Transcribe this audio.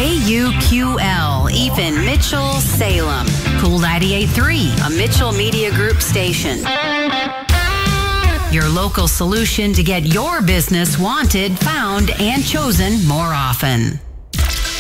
KUQL, Ethan Mitchell, Salem. Cool 98.3, a Mitchell Media Group station. Your local solution to get your business wanted, found, and chosen more often.